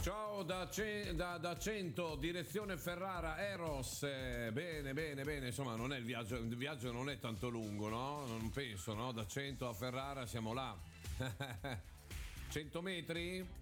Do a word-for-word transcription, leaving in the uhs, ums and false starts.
Ciao da, ce- da, da cento, direzione Ferrara, Eros. Eh, bene, bene, bene. Insomma, non è il viaggio, il viaggio non è tanto lungo, no? Non penso, no? Da cento a Ferrara siamo là. cento metri?